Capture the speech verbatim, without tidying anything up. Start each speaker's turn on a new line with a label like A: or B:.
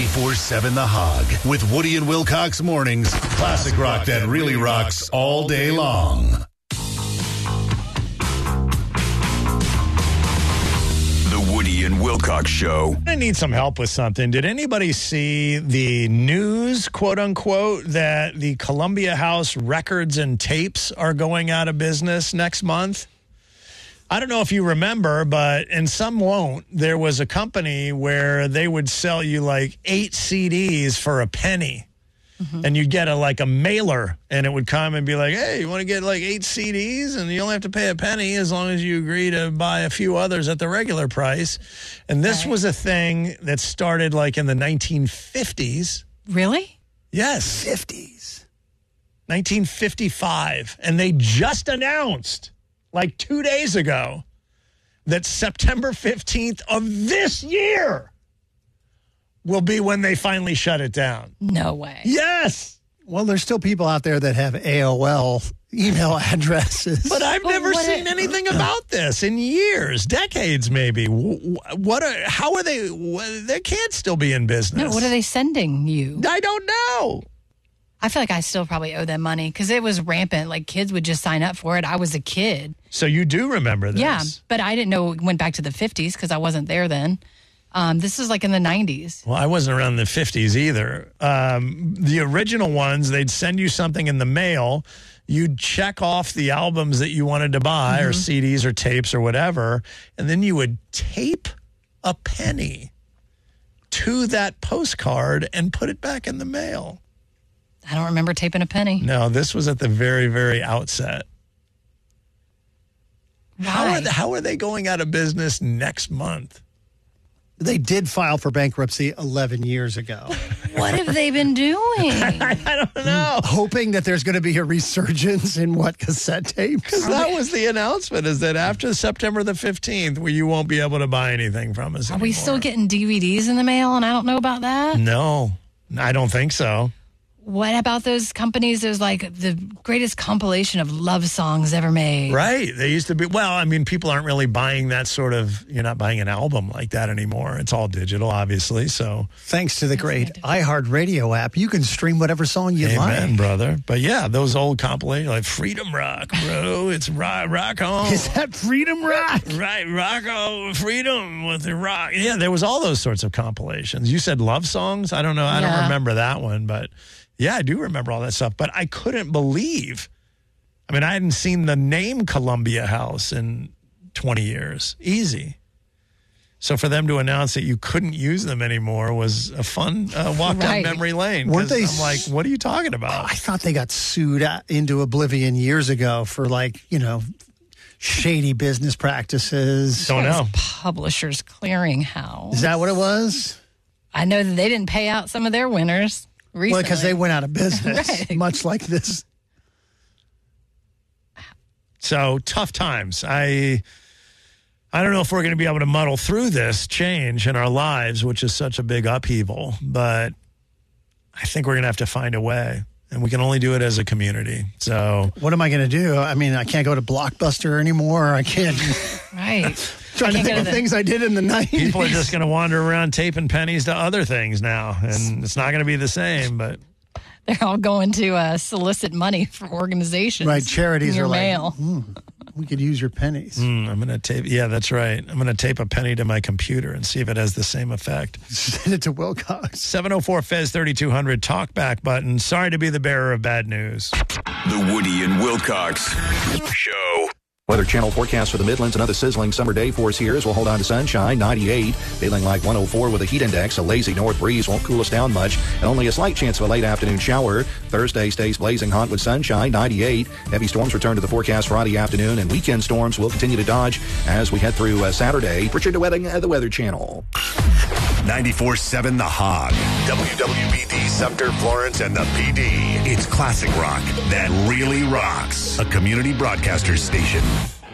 A: ninety-four seven The Hog with Woody and Wilcox mornings. Classic rock that really rocks all day long.
B: The Woody and Wilcox Show.
C: I need some help with something. Did anybody see the news, quote unquote, that the Columbia House records and tapes are going out of business next month? I don't know if you remember, but, and some won't, there was a company where they would sell you like eight C Ds for a penny. Mm-hmm. And you'd get a like a mailer, and it would come and be like, hey, you want to get like eight C Ds? And you only have to pay a penny as long as you agree to buy a few others at the regular price. And this right. was a thing that started like in the nineteen fifties.
D: Really?
C: Yes.
E: fifties.
C: nineteen fifty-five. And they just announced like two days ago that September fifteenth of this year will be when they finally shut it down.
D: No way.
C: Yes.
E: Well, there's still people out there that have A O L email addresses.
C: But I've
D: Well,
C: never
D: what
C: seen
D: it-
C: anything about this in years, decades maybe. Wh- What? Are, how are they? wh- They can't still be in business.
D: No, what are they sending you?
C: I don't know.
D: I feel like I still probably owe them money because it was rampant. Like kids would just sign up for it. I was a kid.
C: So you do remember this?
D: Yeah, but I didn't know it went back to the fifties because I wasn't there then. Um, this is like in the nineties.
C: Well, I wasn't around in the fifties either. Um, the original ones, they'd send you something in the mail. You'd check off the albums that you wanted to buy mm-hmm. or C Ds or tapes or whatever, and then you would tape a penny to that postcard and put it back in the mail.
D: I don't remember taping a penny.
C: No, this was at the very, very outset.
D: Why?
C: How are, they, how are they going out of business next month?
E: They did file for bankruptcy eleven years ago.
D: What have they been doing?
C: I, I don't know.
E: Hoping that there's going to be a resurgence in what, cassette tapes?
C: Because that was the announcement, is that after September the fifteenth, well, you won't be able to buy anything from us
D: Are
C: anymore.
D: we still getting D V Ds in the mail and I don't know about that?
C: No, I don't think so.
D: What about those companies? There's like the greatest compilation of love songs ever made.
C: Right. They used to be, well, I mean, people aren't really buying that sort of, you're not buying an album like that anymore. It's all digital, obviously, so.
E: Thanks to the great iHeartRadio app, you can stream whatever song you
C: Amen,
E: like.
C: brother. But yeah, those old compilations, like Freedom Rock, bro. It's rock, rock on.
E: Is that Freedom Rock?
C: Right, rock on, freedom with the rock. Yeah, there was all those sorts of compilations. You said love songs? I don't know. I
D: Yeah.
C: don't remember that one, but yeah, I do remember all that stuff. But I couldn't believe, I mean, I hadn't seen the name Columbia House in twenty years. Easy. So for them to announce that you couldn't use them anymore was a fun uh, walk down
D: Right.
C: memory lane.
E: Weren't
C: 'Cause
E: they
C: I'm like, what are you talking about?
E: I thought they got sued out into oblivion years ago for, like, you know, shady business practices.
C: Don't know.
D: Publishers Clearinghouse.
E: Is that what it was?
D: I know that they didn't pay out some of their winners recently.
E: Well, because they went out of business,
D: Right.
E: much like this.
C: So tough times. I I don't know if we're going to be able to muddle through this change in our lives, which is such a big upheaval, but I think we're going to have to find a way, and we can only do it as a community. So
E: What am I going to do? I mean, I can't go to Blockbuster anymore. I can't.
D: Right.
E: Trying to
D: Can't
E: think
D: go
E: of
D: to the-
E: things I did in the nineties.
C: people are just going to wander around taping pennies to other things now, and it's not going to be the same, but
D: They're all going to uh, solicit money for organizations.
E: Right, charities
D: in your
E: are like,
D: mail.
E: "Hmm, we could use your pennies.
C: mm, I'm going to tape. Yeah, that's right. I'm going to tape a penny to my computer and see if it has the same effect.
E: Send it to Wilcox.
C: seven oh four Fez thirty-two hundred talkback button. Sorry to be the bearer of bad news.
B: The Woody and Wilcox Show.
F: Weather Channel forecast for the Midlands. Another sizzling summer day for us here as we'll hold on to sunshine. ninety-eight, feeling like one oh four with a heat index. A lazy north breeze won't cool us down much, and only a slight chance of a late afternoon shower. Thursday stays blazing hot with sunshine. ninety-eight. Heavy storms return to the forecast Friday afternoon, and weekend storms will continue to dodge as we head through uh, Saturday. Richard DeWetting, uh, the Weather Channel.
A: ninety-four seven The Hog. W W B D Sumter, Florence, and the P D. It's classic rock that really rocks. A community broadcaster station.